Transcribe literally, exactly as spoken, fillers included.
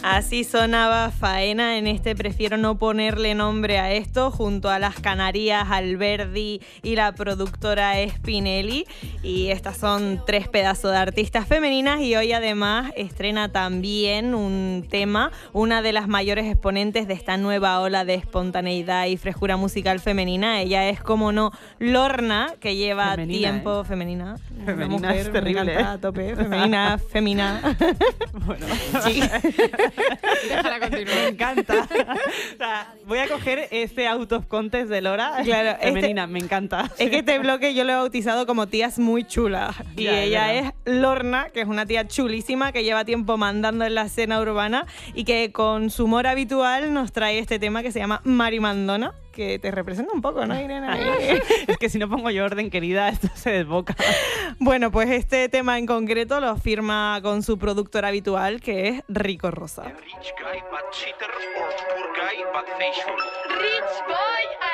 Así sonaba Faena en este Prefiero no ponerle nombre a esto, junto a las Canarias, Alberdi y la productora Spinelli. Y estas son tres pedazos de artistas femeninas, y hoy además estrena también un tema, una de las mayores exponentes de esta nueva ola de espontaneidad y frescura musical femenina. Ella es, como no, Lorna, que lleva femenina, tiempo... ¿eh? Femenina. Femenina mujer, es terrible, me encanta, ¿eh? a tope. Femenina, femina. Bueno, Sí. Déjala continuar. Me encanta. O sea, voy a coger este out of contest de Lora. Claro, femenina, este, me encanta. Es que este bloque yo lo he bautizado como tías muy chulas. Y Ya, ella es es Lorna, que es una tía chulísima que lleva tiempo mandando en la escena urbana y que con su humor habitual nos trae este tema que se llama Marimandona, que te representa un poco, ¿no, Irene? Es que si no pongo yo orden, querida, esto se desboca. Bueno, pues este tema en concreto lo firma con su productor habitual, que es Rico Rosa. Rich guy but cheater or poor guy but faithful. Rich boy